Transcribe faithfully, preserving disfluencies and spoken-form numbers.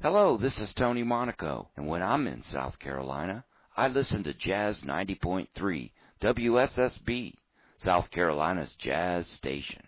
Hello, this is Tony Monaco, and when I'm in South Carolina, I listen to Jazz ninety point three W S S B, South Carolina's jazz station.